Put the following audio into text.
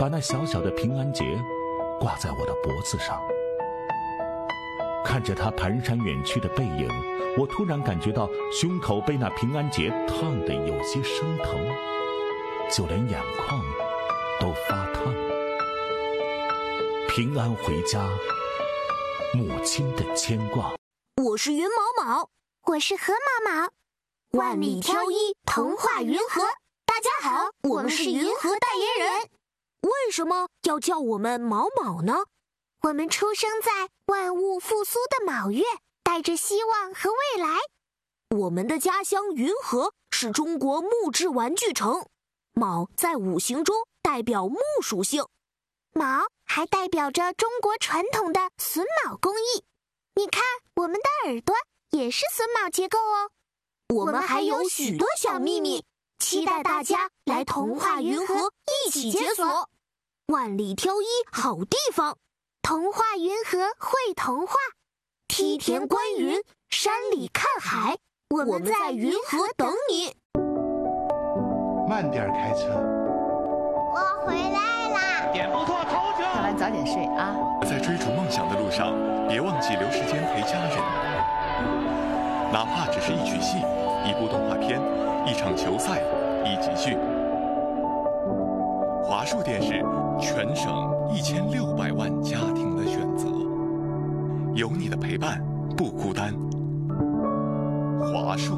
把那小小的平安结挂在我的脖子上。看着他蹒跚远去的背影，我突然感觉到胸口被那平安结烫得有些生疼，就连眼眶都发烫。平安回家，母亲的牵挂。 我是云毛毛， 我是河毛毛， 万里挑一，童话云和。大家好，我们是云和代言人。为什么要叫我们毛毛呢？ 我们出生在万物复苏的卯月，带着希望和未来。 我们的家乡云和是中国木质玩具城，卯在五行中代表木属性， 卯还代表着中国传统的榫卯工艺。你看，我们的耳朵也是榫卯结构哦。 我们还有许多小秘密，期待大家来童话云和一起解锁。万里挑一好地方， 童话云和会童话， 梯田观云，山里看海，我们在云和等你。 慢点开车。 我回来啦！ 点不错，头奖。 看完早点睡啊。 在追逐梦想的路上，别忘记留时间陪家人，哪怕只是一曲戏、一部动画片、一场球赛、一集剧。华数电视，全省1600万家庭的选择，有你的陪伴不孤单。华数。